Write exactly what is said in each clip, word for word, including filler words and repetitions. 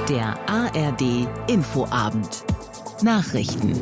Der A R D Infoabend. Nachrichten.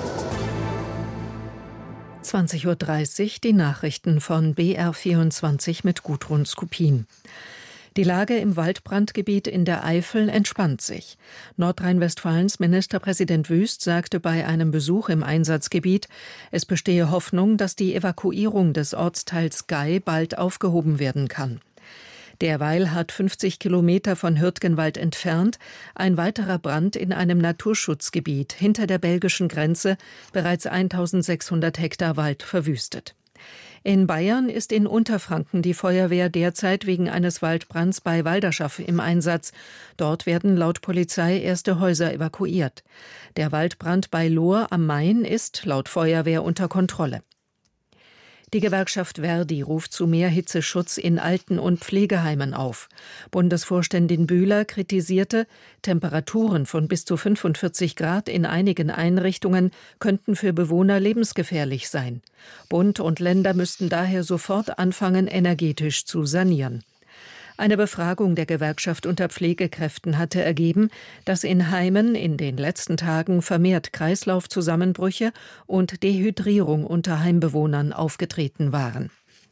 zwanzig Uhr dreißig, die Nachrichten von B R vierundzwanzig mit Gudrun Skupin. Die Lage im Waldbrandgebiet in der Eifel entspannt sich. Nordrhein-Westfalens Ministerpräsident Wüst sagte bei einem Besuch im Einsatzgebiet, es bestehe Hoffnung, dass die Evakuierung des Ortsteils Gei bald aufgehoben werden kann. Derweil hat fünfzig Kilometer von Hürtgenwald entfernt ein weiterer Brand in einem Naturschutzgebiet hinter der belgischen Grenze bereits eintausendsechshundert Hektar Wald verwüstet. In Bayern ist in Unterfranken die Feuerwehr derzeit wegen eines Waldbrands bei Walderschaff im Einsatz. Dort werden laut Polizei erste Häuser evakuiert. Der Waldbrand bei Lohr am Main ist laut Feuerwehr unter Kontrolle. Die Gewerkschaft Verdi ruft zu mehr Hitzeschutz in Alten- und Pflegeheimen auf. Bundesvorständin Bühler kritisierte, Temperaturen von bis zu fünfundvierzig Grad in einigen Einrichtungen könnten für Bewohner lebensgefährlich sein. Bund und Länder müssten daher sofort anfangen, energetisch zu sanieren. Eine Befragung der Gewerkschaft unter Pflegekräften hatte ergeben, dass in Heimen in den letzten Tagen vermehrt Kreislaufzusammenbrüche und Dehydrierung unter Heimbewohnern aufgetreten waren.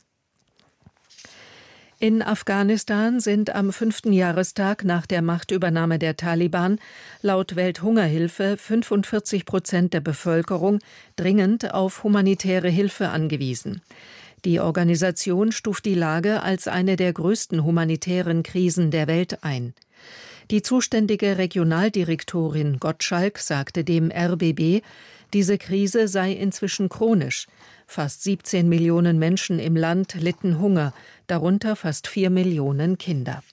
In Afghanistan sind am fünften Jahrestag nach der Machtübernahme der Taliban laut Welthungerhilfe fünfundvierzig Prozent der Bevölkerung dringend auf humanitäre Hilfe angewiesen. Die Organisation stuft die Lage als eine der größten humanitären Krisen der Welt ein. Die zuständige Regionaldirektorin Gottschalk sagte dem R B B, diese Krise sei inzwischen chronisch. Fast siebzehn Millionen Menschen im Land litten Hunger, darunter fast vier Millionen Kinder.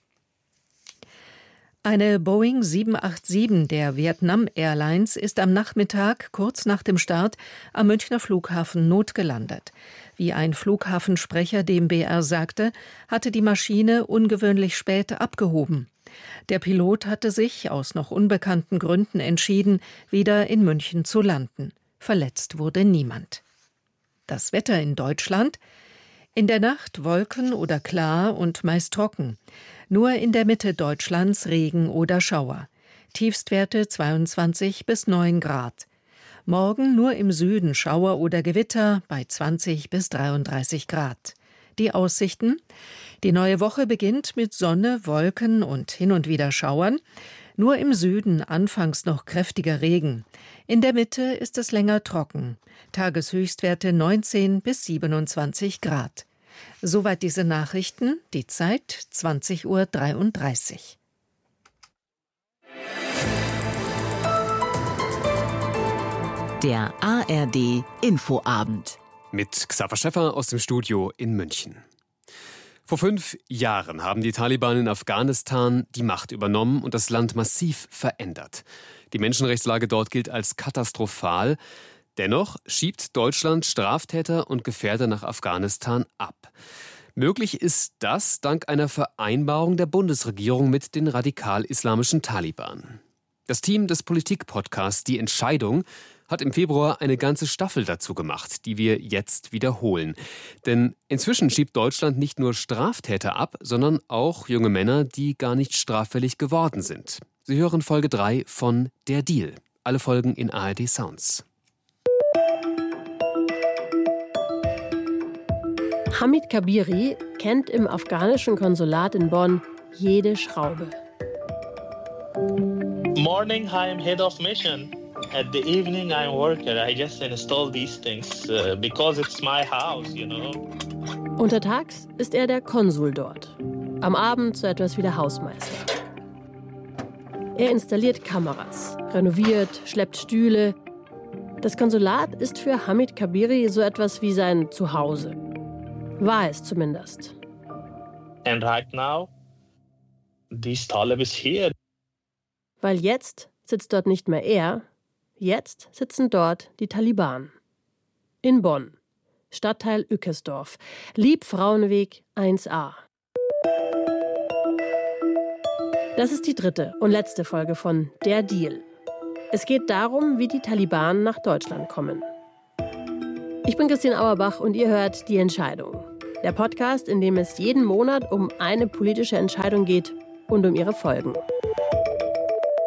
Eine Boeing sieben acht sieben der Vietnam Airlines ist am Nachmittag, kurz nach dem Start, am Münchner Flughafen notgelandet. Wie ein Flughafensprecher dem B R sagte, hatte die Maschine ungewöhnlich spät abgehoben. Der Pilot hatte sich aus noch unbekannten Gründen entschieden, wieder in München zu landen. Verletzt wurde niemand. Das Wetter in Deutschland: In der Nacht Wolken oder klar und meist trocken. Nur in der Mitte Deutschlands Regen oder Schauer. Tiefstwerte zweiundzwanzig bis neun Grad. Morgen nur im Süden Schauer oder Gewitter bei zwanzig bis dreiunddreißig Grad. Die Aussichten: Die neue Woche beginnt mit Sonne, Wolken und hin und wieder Schauern. Nur im Süden anfangs noch kräftiger Regen. In der Mitte ist es länger trocken. Tageshöchstwerte neunzehn bis siebenundzwanzig Grad. Soweit diese Nachrichten, die Zeit zwanzig Uhr dreiunddreißig. Der A R D Infoabend. Mit Xaver Schäffer aus dem Studio in München. Vor fünf Jahren haben die Taliban in Afghanistan die Macht übernommen und das Land massiv verändert. Die Menschenrechtslage dort gilt als katastrophal. Dennoch schiebt Deutschland Straftäter und Gefährder nach Afghanistan ab. Möglich ist das dank einer Vereinbarung der Bundesregierung mit den radikal-islamischen Taliban. Das Team des Politik-Podcasts Die Entscheidung hat im Februar eine ganze Staffel dazu gemacht, die wir jetzt wiederholen. Denn inzwischen schiebt Deutschland nicht nur Straftäter ab, sondern auch junge Männer, die gar nicht straffällig geworden sind. Sie hören Folge drei von Der Deal. Alle Folgen in A R D Sounds. Hamid Kabiri kennt im afghanischen Konsulat in Bonn jede Schraube. Morning, I'm head of mission. At the evening, I'm worker. I just install these things uh, because it's my house, you know. Untertags ist er der Konsul dort. Am Abend so etwas wie der Hausmeister. Er installiert Kameras, renoviert, schleppt Stühle. Das Konsulat ist für Hamid Kabiri so etwas wie sein Zuhause. War es zumindest. And right now, this Talib is here. Weil jetzt sitzt dort nicht mehr er, jetzt sitzen dort die Taliban. In Bonn, Stadtteil Ückesdorf, Liebfrauenweg eins a. Das ist die dritte und letzte Folge von Der Deal. Es geht darum, wie die Taliban nach Deutschland kommen. Ich bin Christine Auerbach und ihr hört Die Entscheidung. Der Podcast, in dem es jeden Monat um eine politische Entscheidung geht und um ihre Folgen.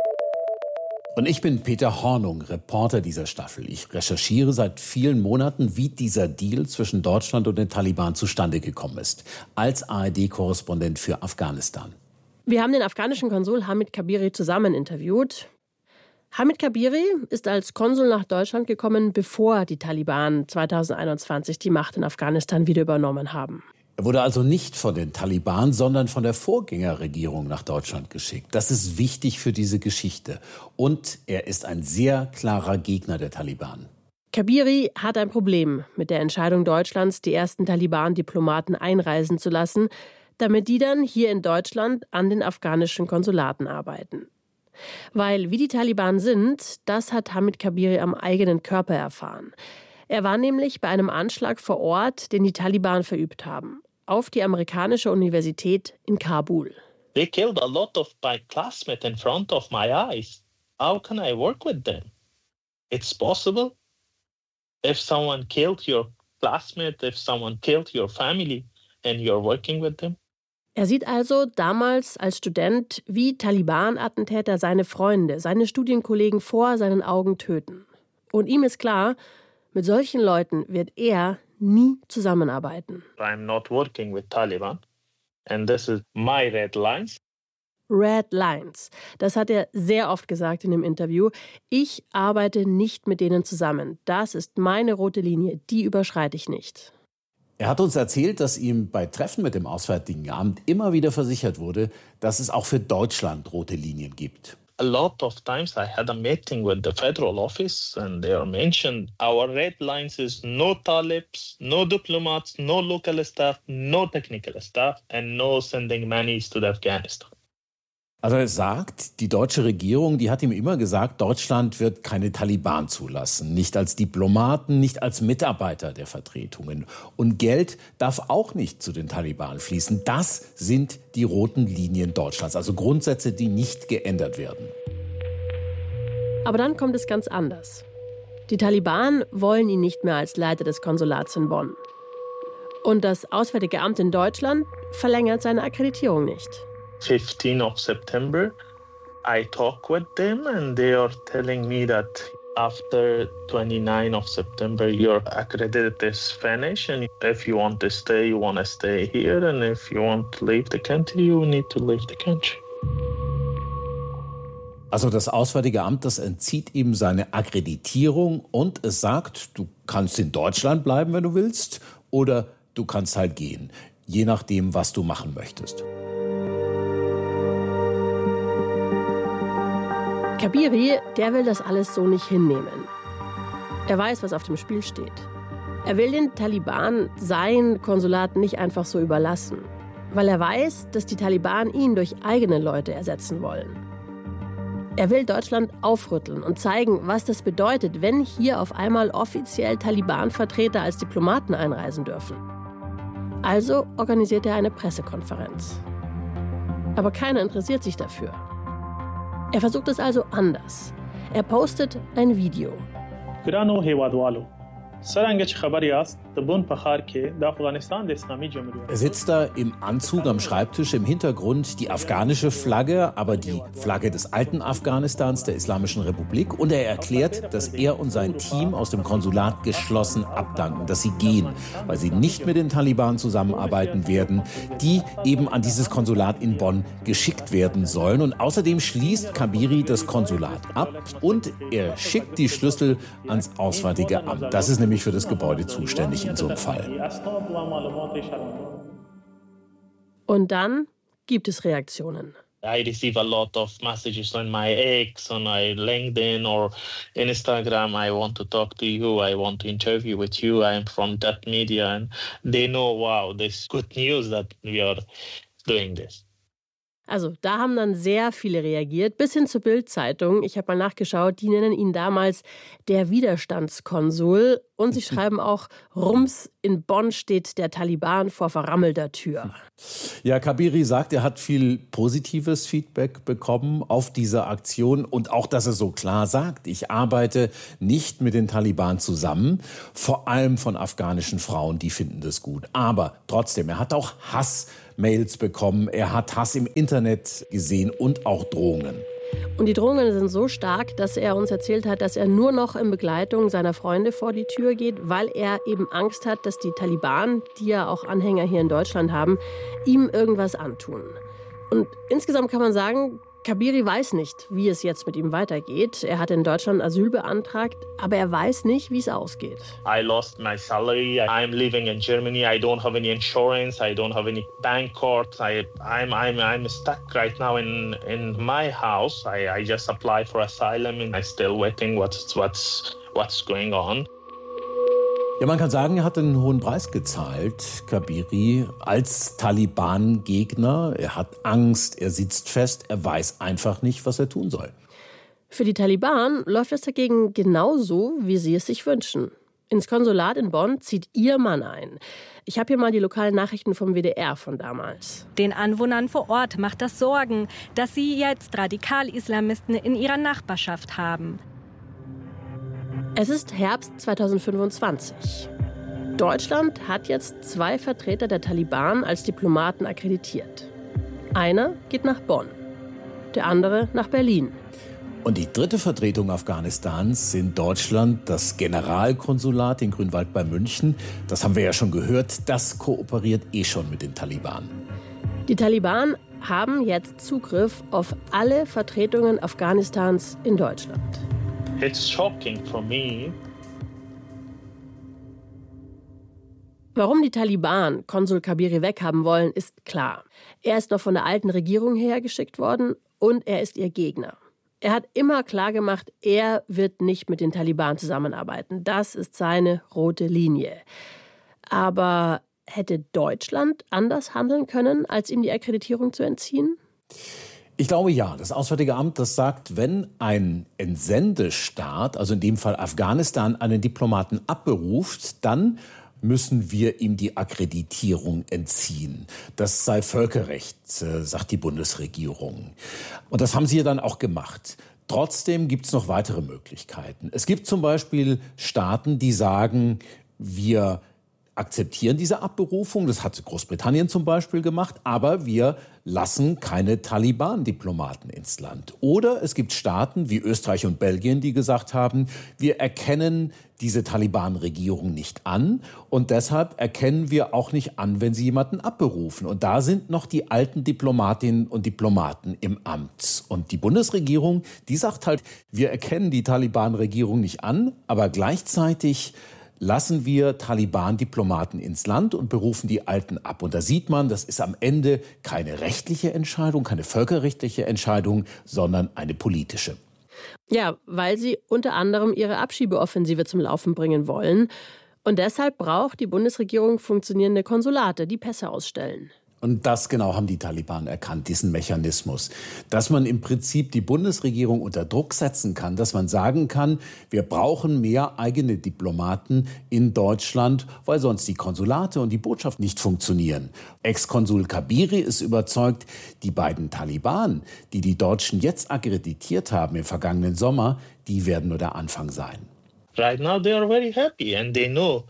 Und ich bin Peter Hornung, Reporter dieser Staffel. Ich recherchiere seit vielen Monaten, wie dieser Deal zwischen Deutschland und den Taliban zustande gekommen ist. Als A R D-Korrespondent für Afghanistan. Wir haben den afghanischen Konsul Hamid Kabiri zusammen interviewt. Hamid Kabiri ist als Konsul nach Deutschland gekommen, bevor die Taliban zweitausendeinundzwanzig die Macht in Afghanistan wieder übernommen haben. Er wurde also nicht von den Taliban, sondern von der Vorgängerregierung nach Deutschland geschickt. Das ist wichtig für diese Geschichte. Und er ist ein sehr klarer Gegner der Taliban. Kabiri hat ein Problem mit der Entscheidung Deutschlands, die ersten Taliban-Diplomaten einreisen zu lassen, damit die dann hier in Deutschland an den afghanischen Konsulaten arbeiten. Weil, wie die Taliban sind, das hat Hamid Kabiri am eigenen Körper erfahren. Er war nämlich bei einem Anschlag vor Ort, den die Taliban verübt haben, auf die amerikanische Universität in Kabul. They killed a lot of my classmates in front of my eyes. How can I work with them? It's possible. If someone killed your classmate, if someone killed your family and you're working with them. Er sieht also damals als Student, wie Taliban-Attentäter seine Freunde, seine Studienkollegen vor seinen Augen töten. Und ihm ist klar, mit solchen Leuten wird er nie zusammenarbeiten. I'm not working with Taliban and this is my red lines. Red Lines. Das hat er sehr oft gesagt in dem Interview. Ich arbeite nicht mit denen zusammen. Das ist meine rote Linie, die überschreite ich nicht. Er hat uns erzählt, dass ihm bei Treffen mit dem Auswärtigen Amt immer wieder versichert wurde, dass es auch für Deutschland rote Linien gibt. A lot of times I had a meeting with the federal office and they mentioned our red lines is no Talibs, no diplomats, no local staff, no technical staff and no sending monies to Afghanistan. Also er sagt, die deutsche Regierung, die hat ihm immer gesagt, Deutschland wird keine Taliban zulassen. Nicht als Diplomaten, nicht als Mitarbeiter der Vertretungen. Und Geld darf auch nicht zu den Taliban fließen. Das sind die roten Linien Deutschlands. Also Grundsätze, die nicht geändert werden. Aber dann kommt es ganz anders. Die Taliban wollen ihn nicht mehr als Leiter des Konsulats in Bonn. Und das Auswärtige Amt in Deutschland verlängert seine Akkreditierung nicht. fifteenth of September, I talk with them and they are telling me that after twenty-ninth of September, your accredited is finished and if you want to stay, you want to stay here and if you want to leave the country, you need to leave the country. Also das Auswärtige Amt, das entzieht ihm seine Akkreditierung und es sagt, du kannst in Deutschland bleiben, wenn du willst, oder du kannst halt gehen, je nachdem, was du machen möchtest. Kabiri, der will das alles so nicht hinnehmen. Er weiß, was auf dem Spiel steht. Er will den Taliban sein Konsulat nicht einfach so überlassen, weil er weiß, dass die Taliban ihn durch eigene Leute ersetzen wollen. Er will Deutschland aufrütteln und zeigen, was das bedeutet, wenn hier auf einmal offiziell Taliban-Vertreter als Diplomaten einreisen dürfen. Also organisiert er eine Pressekonferenz. Aber keiner interessiert sich dafür. Er versucht es also anders. Er postet ein Video. Er sitzt da im Anzug am Schreibtisch, im Hintergrund die afghanische Flagge, aber die Flagge des alten Afghanistans, der Islamischen Republik. Und er erklärt, dass er und sein Team aus dem Konsulat geschlossen abdanken, dass sie gehen, weil sie nicht mit den Taliban zusammenarbeiten werden, die eben an dieses Konsulat in Bonn geschickt werden sollen. Und außerdem schließt Kabiri das Konsulat ab und er schickt die Schlüssel ans Auswärtige Amt. Das ist nämlich für das Gebäude zuständig in so einem Fall. Und dann gibt es Reaktionen. I receive a lot of messages on my X, on my LinkedIn or Instagram. I want to talk to you. I want to interview with you. I'm from that media. And they know, wow, this is good news that we are doing this. Also da haben dann sehr viele reagiert, bis hin zur Bild-Zeitung. Ich habe mal nachgeschaut, die nennen ihn damals der Widerstandskonsul. Und sie schreiben auch, Rums, in Bonn steht der Taliban vor verrammelter Tür. Ja, Kabiri sagt, er hat viel positives Feedback bekommen auf diese Aktion. Und auch, dass er so klar sagt, ich arbeite nicht mit den Taliban zusammen. Vor allem von afghanischen Frauen, die finden das gut. Aber trotzdem, er hat auch Hass Mails bekommen, er hat Hass im Internet gesehen und auch Drohungen. Und die Drohungen sind so stark, dass er uns erzählt hat, dass er nur noch in Begleitung seiner Freunde vor die Tür geht, weil er eben Angst hat, dass die Taliban, die ja auch Anhänger hier in Deutschland haben, ihm irgendwas antun. Und insgesamt kann man sagen, Kabiri weiß nicht, wie es jetzt mit ihm weitergeht. Er hat in Deutschland Asyl beantragt, aber er weiß nicht, wie es ausgeht. I lost my salary. I'm living in Germany. I don't have any insurance. I don't have any bank cards. I, I'm, I'm, I'm stuck right now in, in my house. I, I just applied for asylum and I'm still waiting what's, what's, what's going on. Ja, man kann sagen, er hat einen hohen Preis gezahlt, Kabiri, als Taliban-Gegner. Er hat Angst, er sitzt fest, er weiß einfach nicht, was er tun soll. Für die Taliban läuft es dagegen genauso, wie sie es sich wünschen. Ins Konsulat in Bonn zieht ihr Mann ein. Ich habe hier mal die lokalen Nachrichten vom W D R von damals. Den Anwohnern vor Ort macht das Sorgen, dass sie jetzt Radikal-Islamisten in ihrer Nachbarschaft haben. Es ist Herbst zweitausendfünfundzwanzig. Deutschland hat jetzt zwei Vertreter der Taliban als Diplomaten akkreditiert. Einer geht nach Bonn, der andere nach Berlin. Und die dritte Vertretung Afghanistans in Deutschland, das Generalkonsulat in Grünwald bei München, das haben wir ja schon gehört, das kooperiert eh schon mit den Taliban. Die Taliban haben jetzt Zugriff auf alle Vertretungen Afghanistans in Deutschland. It's shocking for me. Warum die Taliban Konsul Kabiri weghaben wollen, ist klar. Er ist noch von der alten Regierung hergeschickt worden und er ist ihr Gegner. Er hat immer klargemacht, er wird nicht mit den Taliban zusammenarbeiten. Das ist seine rote Linie. Aber hätte Deutschland anders handeln können, als ihm die Akkreditierung zu entziehen? Ich glaube ja. Das Auswärtige Amt, das sagt, wenn ein Entsendestaat, also in dem Fall Afghanistan, einen Diplomaten abberuft, dann müssen wir ihm die Akkreditierung entziehen. Das sei Völkerrecht, sagt die Bundesregierung. Und das haben sie ja dann auch gemacht. Trotzdem gibt es noch weitere Möglichkeiten. Es gibt zum Beispiel Staaten, die sagen, wir akzeptieren diese Abberufung, das hat Großbritannien zum Beispiel gemacht, aber wir lassen keine Taliban-Diplomaten ins Land. Oder es gibt Staaten wie Österreich und Belgien, die gesagt haben, wir erkennen diese Taliban-Regierung nicht an und deshalb erkennen wir auch nicht an, wenn sie jemanden abberufen. Und da sind noch die alten Diplomatinnen und Diplomaten im Amt. Und die Bundesregierung, die sagt halt, wir erkennen die Taliban-Regierung nicht an, aber gleichzeitig lassen wir Taliban-Diplomaten ins Land und berufen die Alten ab. Und da sieht man, das ist am Ende keine rechtliche Entscheidung, keine völkerrechtliche Entscheidung, sondern eine politische. Ja, weil sie unter anderem ihre Abschiebeoffensive zum Laufen bringen wollen. Und deshalb braucht die Bundesregierung funktionierende Konsulate, die Pässe ausstellen. Und das genau haben die Taliban erkannt, diesen Mechanismus. Dass man im Prinzip die Bundesregierung unter Druck setzen kann, dass man sagen kann, wir brauchen mehr eigene Diplomaten in Deutschland, weil sonst die Konsulate und die Botschaft nicht funktionieren. Ex-Konsul Kabiri ist überzeugt, die beiden Taliban, die die Deutschen jetzt akkreditiert haben im vergangenen Sommer, die werden nur der Anfang sein. Right now they are very happy and they know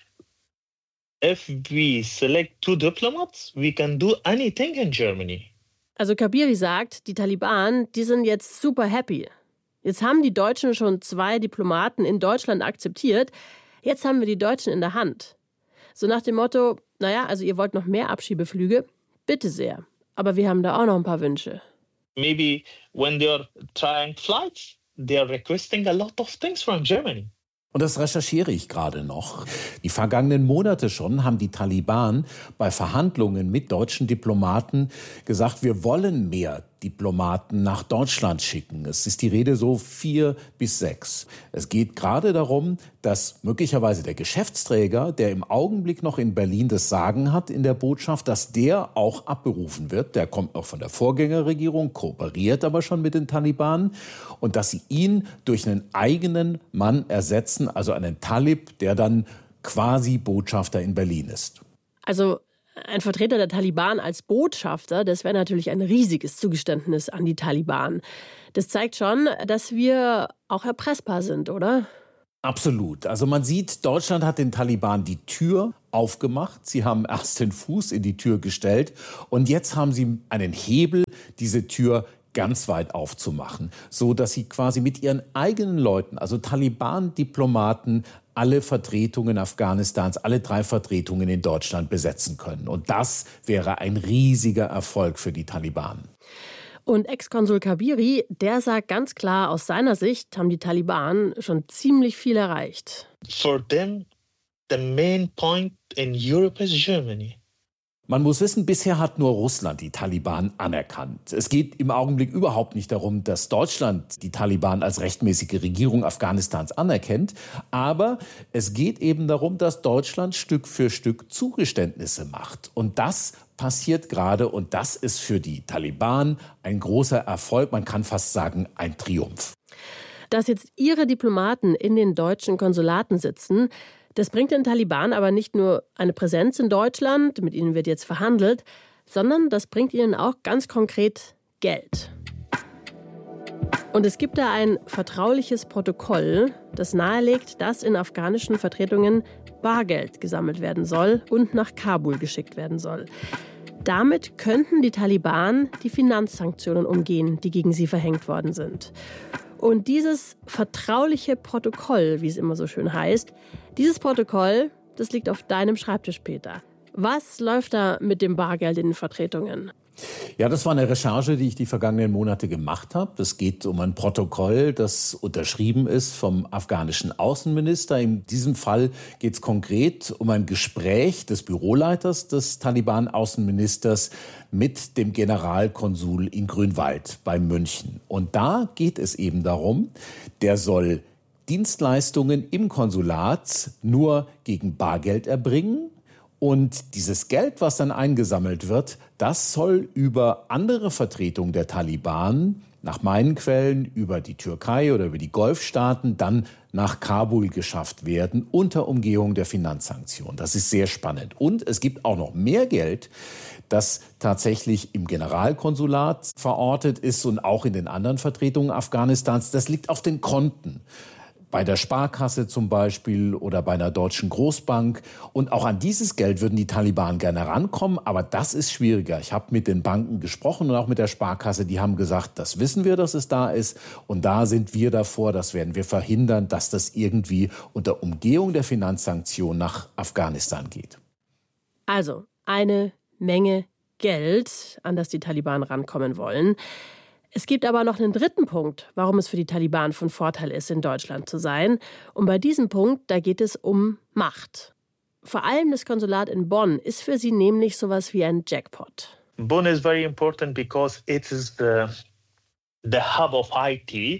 if we select two diplomats, we can do anything in Germany. Also Kabiri sagt, die Taliban, die sind jetzt super happy. Jetzt haben die Deutschen schon zwei Diplomaten in Deutschland akzeptiert. Jetzt haben wir die Deutschen in der Hand. So nach dem Motto, naja, also ihr wollt noch mehr Abschiebeflüge? Bitte sehr. Aber wir haben da auch noch ein paar Wünsche. Maybe when they are trying flights, they are requesting a lot of things from Germany. Und das recherchiere ich gerade noch. Die vergangenen Monate schon haben die Taliban bei Verhandlungen mit deutschen Diplomaten gesagt, wir wollen mehr Diplomaten nach Deutschland schicken. Es ist die Rede so vier bis sechs. Es geht gerade darum, dass möglicherweise der Geschäftsträger, der im Augenblick noch in Berlin das Sagen hat in der Botschaft, dass der auch abberufen wird. Der kommt noch von der Vorgängerregierung, kooperiert aber schon mit den Taliban. Und dass sie ihn durch einen eigenen Mann ersetzen, also einen Talib, der dann quasi Botschafter in Berlin ist. Also ein Vertreter der Taliban als Botschafter, das wäre natürlich ein riesiges Zugeständnis an die Taliban. Das zeigt schon, dass wir auch erpressbar sind, oder? Absolut. Also man sieht, Deutschland hat den Taliban die Tür aufgemacht. Sie haben erst den Fuß in die Tür gestellt und jetzt haben sie einen Hebel, diese Tür ganz weit aufzumachen, so dass sie quasi mit ihren eigenen Leuten, also Taliban-Diplomaten, alle Vertretungen Afghanistans, alle drei Vertretungen in Deutschland besetzen können. Und das wäre ein riesiger Erfolg für die Taliban. Und Ex-Konsul Kabiri, der sagt ganz klar, aus seiner Sicht haben die Taliban schon ziemlich viel erreicht. For them, the main point in Europe is Germany. Man muss wissen, bisher hat nur Russland die Taliban anerkannt. Es geht im Augenblick überhaupt nicht darum, dass Deutschland die Taliban als rechtmäßige Regierung Afghanistans anerkennt. Aber es geht eben darum, dass Deutschland Stück für Stück Zugeständnisse macht. Und das passiert gerade. Und das ist für die Taliban ein großer Erfolg. Man kann fast sagen, ein Triumph. Dass jetzt ihre Diplomaten in den deutschen Konsulaten sitzen, das bringt den Taliban aber nicht nur eine Präsenz in Deutschland, mit ihnen wird jetzt verhandelt, sondern das bringt ihnen auch ganz konkret Geld. Und es gibt da ein vertrauliches Protokoll, das nahelegt, dass in afghanischen Vertretungen Bargeld gesammelt werden soll und nach Kabul geschickt werden soll. Damit könnten die Taliban die Finanzsanktionen umgehen, die gegen sie verhängt worden sind. Und dieses vertrauliche Protokoll, wie es immer so schön heißt, dieses Protokoll, das liegt auf deinem Schreibtisch, Peter. Was läuft da mit dem Bargeld in den Vertretungen? Ja, das war eine Recherche, die ich die vergangenen Monate gemacht habe. Es geht um ein Protokoll, das unterschrieben ist vom afghanischen Außenminister. In diesem Fall geht es konkret um ein Gespräch des Büroleiters des Taliban-Außenministers mit dem Generalkonsul in Grünwald bei München. Und da geht es eben darum, der soll Dienstleistungen im Konsulat nur gegen Bargeld erbringen. Und dieses Geld, was dann eingesammelt wird, das soll über andere Vertretungen der Taliban, nach meinen Quellen über die Türkei oder über die Golfstaaten, dann nach Kabul geschafft werden, unter Umgehung der Finanzsanktionen. Das ist sehr spannend. Und es gibt auch noch mehr Geld, das tatsächlich im Generalkonsulat verortet ist und auch in den anderen Vertretungen Afghanistans. Das liegt auf den Konten. Bei der Sparkasse zum Beispiel oder bei einer deutschen Großbank. Und auch an dieses Geld würden die Taliban gerne rankommen. Aber das ist schwieriger. Ich habe mit den Banken gesprochen und auch mit der Sparkasse. Die haben gesagt, das wissen wir, dass es da ist. Und da sind wir davor, das werden wir verhindern, dass das irgendwie unter Umgehung der Finanzsanktionen nach Afghanistan geht. Also eine Menge Geld, an das die Taliban rankommen wollen. Es gibt aber noch einen dritten Punkt, warum es für die Taliban von Vorteil ist, in Deutschland zu sein. Und bei diesem Punkt, da geht es um Macht. Vor allem das Konsulat in Bonn ist für sie nämlich sowas wie ein Jackpot. Bonn is very important because it is the, the hub of I T.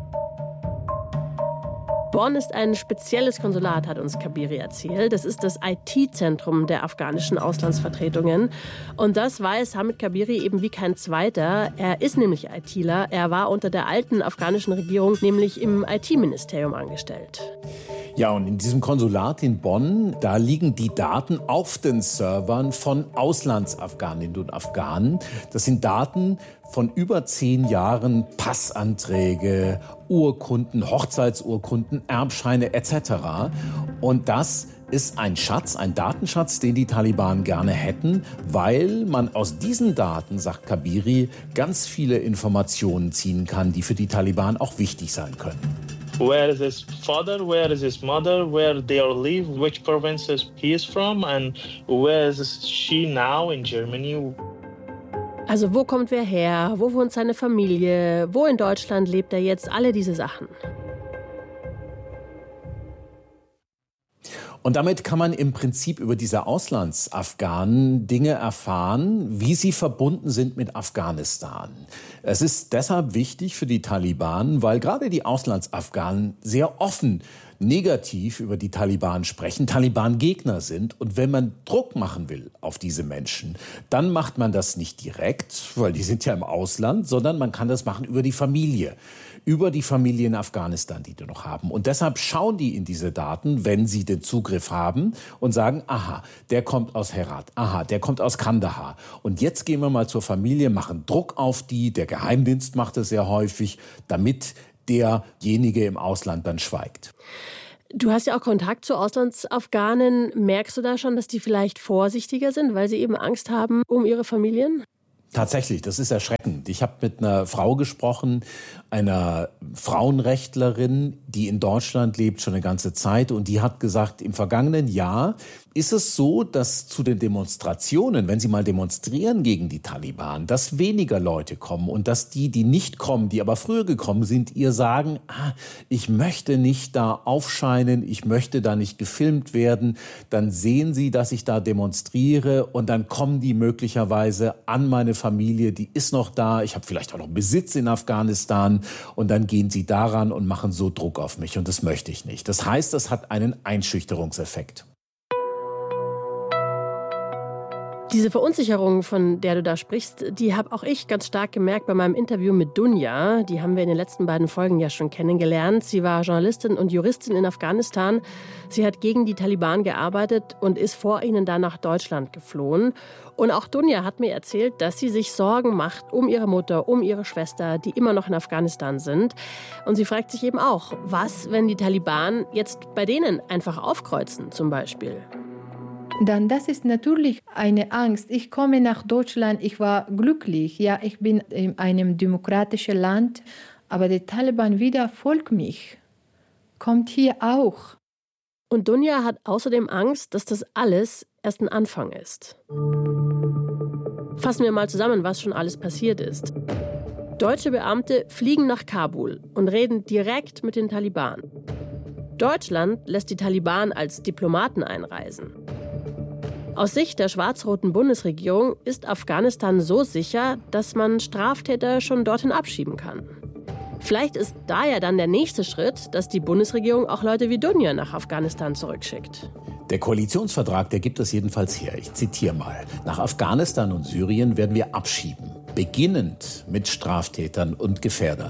Bonn ist ein spezielles Konsulat, hat uns Kabiri erzählt. Das ist das I T-Zentrum der afghanischen Auslandsvertretungen. Und das weiß Hamid Kabiri eben wie kein zweiter. Er ist nämlich ITler. Er war unter der alten afghanischen Regierung nämlich im I T-Ministerium angestellt. Ja, und in diesem Konsulat in Bonn, da liegen die Daten auf den Servern von Auslandsafghaninnen und Afghanen. Das sind Daten von über zehn Jahren, Passanträge, Urkunden, Hochzeitsurkunden, Erbscheine et cetera. Und das ist ein Schatz, ein Datenschatz, den die Taliban gerne hätten, weil man aus diesen Daten, sagt Kabiri, ganz viele Informationen ziehen kann, die für die Taliban auch wichtig sein können. Where is his father, where is his mother, where they live, which provinces he is from, and where is she now in Germany. Also wo kommt wer her, wo wohnt seine Familie, wo in Deutschland lebt er jetzt, alle diese Sachen. Und damit kann man im Prinzip über diese Auslandsafghanen Dinge erfahren, wie sie verbunden sind mit Afghanistan. Es ist deshalb wichtig für die Taliban, weil gerade die Auslandsafghanen sehr offen negativ über die Taliban sprechen, Taliban-Gegner sind. Und wenn man Druck machen will auf diese Menschen, dann macht man das nicht direkt, weil die sind ja im Ausland, sondern man kann das machen über die Familie. Über die Familie in Afghanistan, die die noch haben. Und deshalb schauen die in diese Daten, wenn sie den Zugriff haben und sagen, aha, der kommt aus Herat, aha, der kommt aus Kandahar. Und jetzt gehen wir mal zur Familie, machen Druck auf die, der Geheimdienst macht es sehr häufig, damit derjenige im Ausland dann schweigt. Du hast ja auch Kontakt zu Auslandsafghanen. Merkst du da schon, dass die vielleicht vorsichtiger sind, weil sie eben Angst haben um ihre Familien? Tatsächlich, das ist erschreckend. sind. Ich habe mit einer Frau gesprochen, einer Frauenrechtlerin, die in Deutschland lebt schon eine ganze Zeit, und die hat gesagt, im vergangenen Jahr ist es so, dass zu den Demonstrationen, wenn sie mal demonstrieren gegen die Taliban, dass weniger Leute kommen und dass die, die nicht kommen, die aber früher gekommen sind, ihr sagen, ah, ich möchte nicht da aufscheinen, ich möchte da nicht gefilmt werden. Dann sehen sie, dass ich da demonstriere, und dann kommen die möglicherweise an meine Familie, die ist noch da, ich habe vielleicht auch noch Besitz in Afghanistan, und dann gehen sie daran und machen so Druck auf mich, und das möchte ich nicht. Das heißt, das hat einen Einschüchterungseffekt. Diese Verunsicherung, von der du da sprichst, die habe auch ich ganz stark gemerkt bei meinem Interview mit Dunja. Die haben wir in den letzten beiden Folgen ja schon kennengelernt. Sie war Journalistin und Juristin in Afghanistan. Sie hat gegen die Taliban gearbeitet und ist vor ihnen dann nach Deutschland geflohen. Und auch Dunja hat mir erzählt, dass sie sich Sorgen macht um ihre Mutter, um ihre Schwester, die immer noch in Afghanistan sind. Und sie fragt sich eben auch, was, wenn die Taliban jetzt bei denen einfach aufkreuzen zum Beispiel? Dann das ist natürlich eine Angst. Ich komme nach Deutschland, ich war glücklich. Ja, ich bin in einem demokratischen Land, aber die Taliban wieder folgt mich. Kommt hier auch. Und Dunja hat außerdem Angst, dass das alles erst ein Anfang ist. Fassen wir mal zusammen, was schon alles passiert ist. Deutsche Beamte fliegen nach Kabul und reden direkt mit den Taliban. Deutschland lässt die Taliban als Diplomaten einreisen. Aus Sicht der schwarz-roten Bundesregierung ist Afghanistan so sicher, dass man Straftäter schon dorthin abschieben kann. Vielleicht ist da ja dann der nächste Schritt, dass die Bundesregierung auch Leute wie Dunja nach Afghanistan zurückschickt. Der Koalitionsvertrag, der gibt es jedenfalls her. Ich zitiere mal. Nach Afghanistan und Syrien werden wir abschieben. Beginnend mit Straftätern und Gefährdern.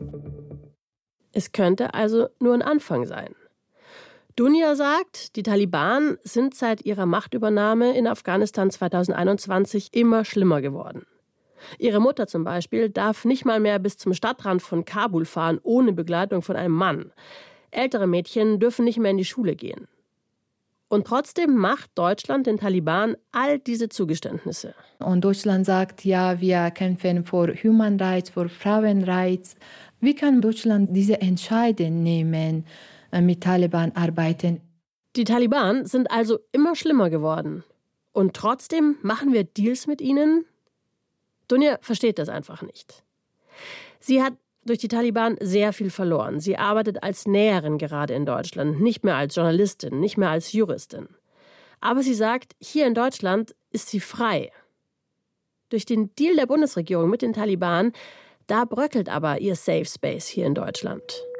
Es könnte also nur ein Anfang sein. Dunja sagt, die Taliban sind seit ihrer Machtübernahme in Afghanistan zweitausendeinundzwanzig immer schlimmer geworden. Ihre Mutter zum Beispiel darf nicht mal mehr bis zum Stadtrand von Kabul fahren, ohne Begleitung von einem Mann. Ältere Mädchen dürfen nicht mehr in die Schule gehen. Und trotzdem macht Deutschland den Taliban all diese Zugeständnisse. Und Deutschland sagt, ja, wir kämpfen für Human Rights, für Frauenrechts. Wie kann Deutschland diese Entscheidung nehmen, mit Taliban arbeiten? Die Taliban sind also immer schlimmer geworden. Und trotzdem machen wir Deals mit ihnen? Dunja versteht das einfach nicht. Sie hat durch die Taliban sehr viel verloren. Sie arbeitet als Näherin gerade in Deutschland, nicht mehr als Journalistin, nicht mehr als Juristin. Aber sie sagt, hier in Deutschland ist sie frei. Durch den Deal der Bundesregierung mit den Taliban, da bröckelt aber ihr Safe Space hier in Deutschland.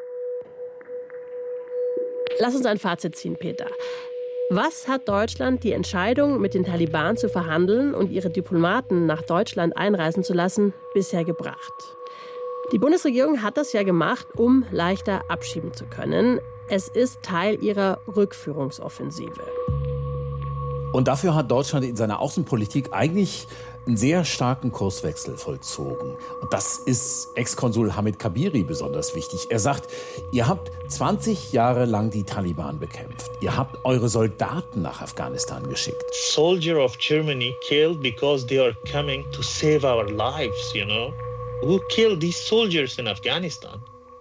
Lass uns ein Fazit ziehen, Peter. Was hat Deutschland die Entscheidung, mit den Taliban zu verhandeln und ihre Diplomaten nach Deutschland einreisen zu lassen, bisher gebracht? Die Bundesregierung hat das ja gemacht, um leichter abschieben zu können. Es ist Teil ihrer Rückführungsoffensive. Und dafür hat Deutschland in seiner Außenpolitik eigentlich einen sehr starken Kurswechsel vollzogen. Und das ist Ex-Konsul Hamid Kabiri besonders wichtig. Er sagt, ihr habt zwanzig Jahre lang die Taliban bekämpft. Ihr habt eure Soldaten nach Afghanistan geschickt. Soldier of Germany killed because they are coming to save our lives, you know. Who killed these soldiers in Afghanistan?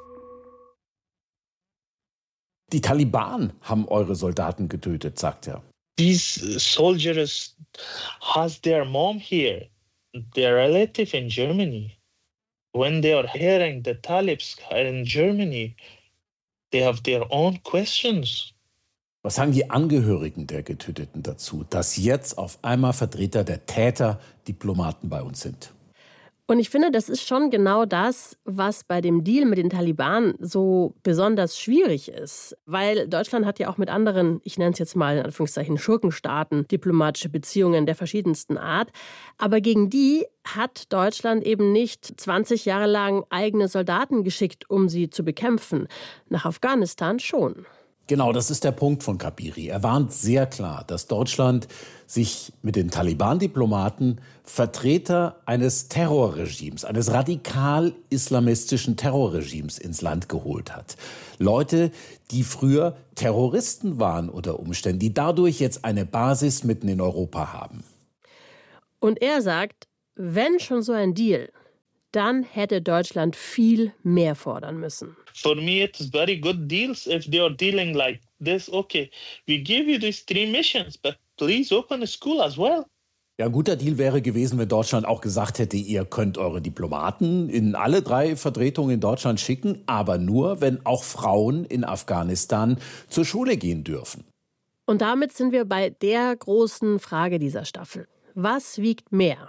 Die Taliban haben eure Soldaten getötet, sagt er. These soldiers has their mom here, their relative in Germany. When they are hearing the Talibs are in Germany, they have their own questions. Was sagen die Angehörigen der Getöteten dazu, dass jetzt auf einmal Vertreter der Täter Diplomaten bei uns sind? Und ich finde, das ist schon genau das, was bei dem Deal mit den Taliban so besonders schwierig ist. Weil Deutschland hat ja auch mit anderen, ich nenne es jetzt mal in Anführungszeichen Schurkenstaaten, diplomatische Beziehungen der verschiedensten Art. Aber gegen die hat Deutschland eben nicht zwanzig Jahre lang eigene Soldaten geschickt, um sie zu bekämpfen. Nach Afghanistan schon. Genau, das ist der Punkt von Kabiri. Er warnt sehr klar, dass Deutschland sich mit den Taliban-Diplomaten Vertreter eines Terrorregimes, eines radikal-islamistischen Terrorregimes ins Land geholt hat. Leute, die früher Terroristen waren unter Umständen, die dadurch jetzt eine Basis mitten in Europa haben. Und er sagt, wenn schon so ein Deal, dann hätte Deutschland viel mehr fordern müssen. For me, it's very good deals if they are dealing like this. Okay, we give you these three missions, but please open a school as well. Ja, ein guter Deal wäre gewesen, wenn Deutschland auch gesagt hätte, ihr könnt eure Diplomaten in alle drei Vertretungen in Deutschland schicken, aber nur, wenn auch Frauen in Afghanistan zur Schule gehen dürfen. Und damit sind wir bei der großen Frage dieser Staffel. Was wiegt mehr?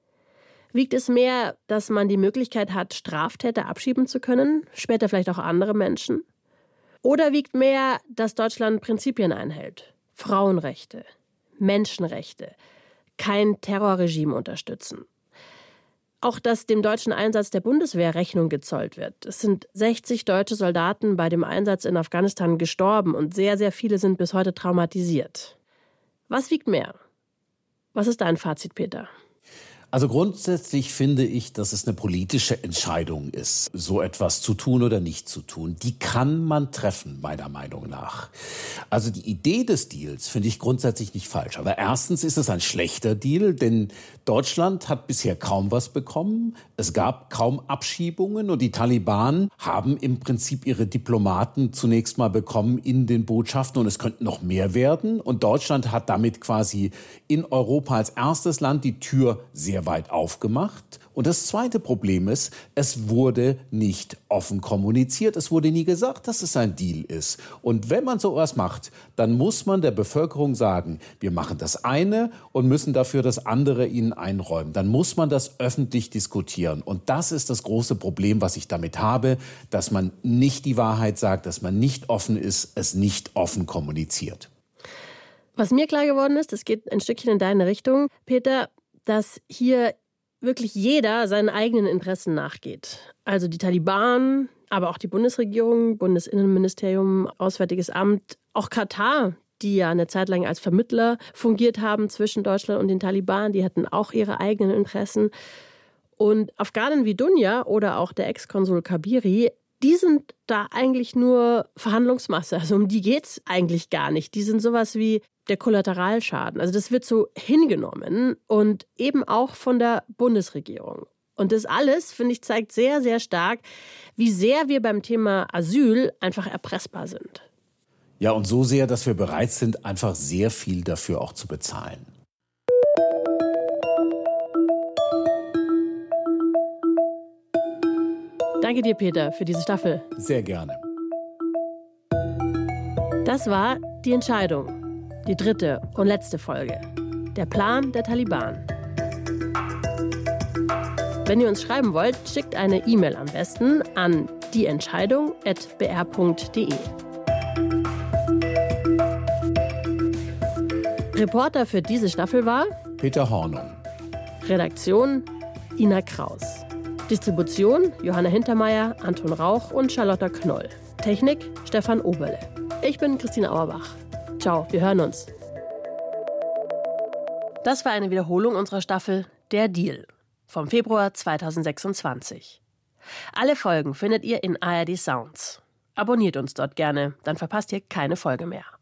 Wiegt es mehr, dass man die Möglichkeit hat, Straftäter abschieben zu können, später vielleicht auch andere Menschen? Oder wiegt mehr, dass Deutschland Prinzipien einhält? Frauenrechte, Menschenrechte, kein Terrorregime unterstützen. Auch, dass dem deutschen Einsatz der Bundeswehr Rechnung gezollt wird. Es sind sechzig deutsche Soldaten bei dem Einsatz in Afghanistan gestorben und sehr, sehr viele sind bis heute traumatisiert. Was wiegt mehr? Was ist dein Fazit, Peter? Also grundsätzlich finde ich, dass es eine politische Entscheidung ist, so etwas zu tun oder nicht zu tun. Die kann man treffen, meiner Meinung nach. Also die Idee des Deals finde ich grundsätzlich nicht falsch. Aber erstens ist es ein schlechter Deal, denn Deutschland hat bisher kaum was bekommen. Es gab kaum Abschiebungen und die Taliban haben im Prinzip ihre Diplomaten zunächst mal bekommen in den Botschaften und es könnten noch mehr werden. Und Deutschland hat damit quasi in Europa als erstes Land die Tür sehr weit aufgemacht. Und das zweite Problem ist, es wurde nicht offen kommuniziert. Es wurde nie gesagt, dass es ein Deal ist. Und wenn man sowas macht, dann muss man der Bevölkerung sagen, wir machen das eine und müssen dafür das andere ihnen einräumen. Dann muss man das öffentlich diskutieren. Und das ist das große Problem, was ich damit habe, dass man nicht die Wahrheit sagt, dass man nicht offen ist, es nicht offen kommuniziert. Was mir klar geworden ist, es geht ein Stückchen in deine Richtung, Peter, dass hier wirklich jeder seinen eigenen Interessen nachgeht. Also die Taliban, aber auch die Bundesregierung, Bundesinnenministerium, Auswärtiges Amt, auch Katar, die ja eine Zeit lang als Vermittler fungiert haben zwischen Deutschland und den Taliban, die hatten auch ihre eigenen Interessen. Und Afghanen wie Dunja oder auch der Ex-Konsul Kabiri, die sind da eigentlich nur Verhandlungsmasse. Also um die geht's eigentlich gar nicht. Die sind sowas wie der Kollateralschaden. Also das wird so hingenommen und eben auch von der Bundesregierung. Und das alles, finde ich, zeigt sehr, sehr stark, wie sehr wir beim Thema Asyl einfach erpressbar sind. Ja, und so sehr, dass wir bereit sind, einfach sehr viel dafür auch zu bezahlen. Danke dir, Peter, für diese Staffel. Sehr gerne. Das war Die Entscheidung. Die dritte und letzte Folge. Der Plan der Taliban. Wenn ihr uns schreiben wollt, schickt eine E-Mail am besten an dieentscheidung at b r punkt d e. Reporter für diese Staffel war Peter Hornung. Redaktion Ina Kraus. Distribution Johanna Hintermeier, Anton Rauch und Charlotta Knoll. Technik Stefan Oberle. Ich bin Christine Auerbach. Ciao, wir hören uns. Das war eine Wiederholung unserer Staffel Der Deal vom Februar zweitausendsechsundzwanzig. Alle Folgen findet ihr in A R D Sounds. Abonniert uns dort gerne, dann verpasst ihr keine Folge mehr.